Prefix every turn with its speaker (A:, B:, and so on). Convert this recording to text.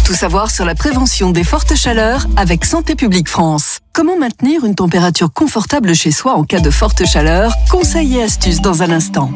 A: Tout savoir sur la prévention des fortes chaleurs avec Santé publique France. Comment maintenir une température confortable chez soi en cas de forte chaleur? Conseils et astuces dans un instant.